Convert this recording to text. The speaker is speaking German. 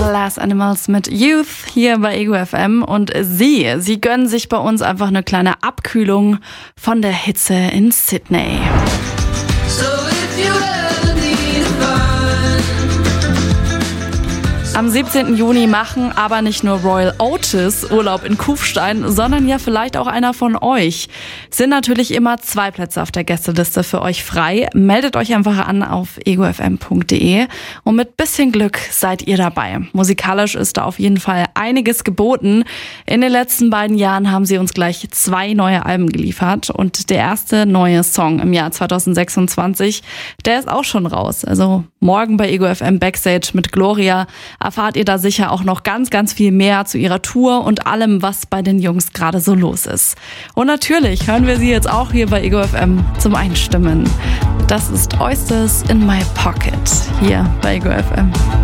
Glass Animals mit Youth hier bei Ego FM und sie gönnen sich bei uns einfach eine kleine Abkühlung von der Hitze in Sydney. Am 17. Juni machen aber nicht nur Royal Otis Urlaub in Kufstein, sondern ja vielleicht auch einer von euch. Sind natürlich immer 2 Plätze auf der Gästeliste für euch frei. Meldet euch einfach an auf egofm.de und mit bisschen Glück seid ihr dabei. Musikalisch ist da auf jeden Fall einiges geboten. In den letzten beiden Jahren haben sie uns gleich 2 neue Alben geliefert und der erste neue Song im Jahr 2026, der ist auch schon raus. Also morgen bei Ego FM Backstage mit Gloria erfahrt ihr da sicher auch noch ganz, ganz viel mehr zu ihrer Tour und allem, was bei den Jungs gerade so los ist. Und natürlich hören wir sie jetzt auch hier bei Ego FM zum Einstimmen. Das ist Oysters in My Pocket hier bei Ego FM.